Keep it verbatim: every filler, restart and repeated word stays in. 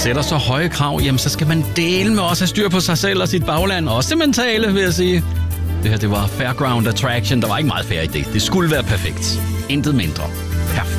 sætter så høje krav, jamen så skal man dele med også have styr på sig selv og sit bagland. Også det mentale, vil jeg sige. Det her, det var Fairground Attraction. Der var ikke meget fair i det. Det skulle være perfekt. Intet mindre.